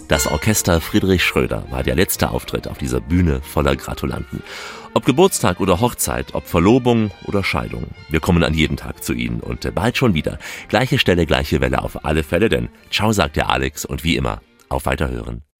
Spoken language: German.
Das Orchester Friedrich Schröder war der letzte Auftritt auf dieser Bühne voller Gratulanten. Ob Geburtstag oder Hochzeit, ob Verlobung oder Scheidung. Wir kommen an jedem Tag zu Ihnen und bald schon wieder. Gleiche Stelle, gleiche Welle auf alle Fälle, denn ciao sagt der Alex und wie immer, auf Weiterhören.